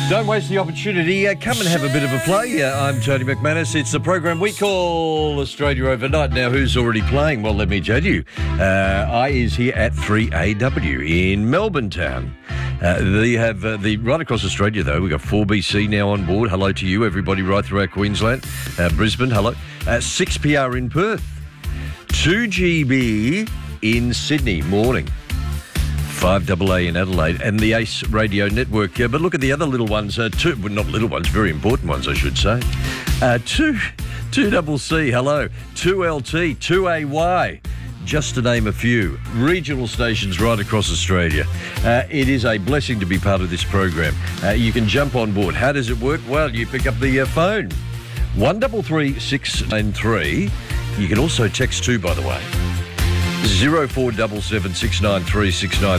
Don't waste the opportunity. Come and have a bit of a play. I'm Tony McManus. It's the program we call Australia Overnight. Now, who's already playing? Well, let me tell you. I is here at 3AW in Melbourne Town. They have the right across Australia, though. We've got 4BC now on board. Hello to you, everybody right throughout Queensland. Brisbane, hello. 6PR in Perth. 2GB in Sydney, morning. 5AA in Adelaide, and the Ace Radio Network. But look at the other little ones, not little ones, very important ones, I should say. 2CC, hello. 2LT, 2AY, just to name a few. Regional stations right across Australia. It is a blessing to be part of this program. You can jump on board. How does it work? Well, you pick up the phone. 133 693. You can also text too, by the way. 0477 693 693.